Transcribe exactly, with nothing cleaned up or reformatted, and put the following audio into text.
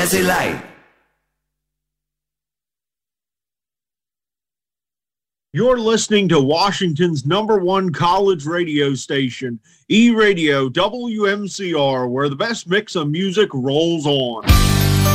Jazzy Light. You're listening to Washington's number one college radio station, E-Radio W M C R, where the best mix of music rolls on.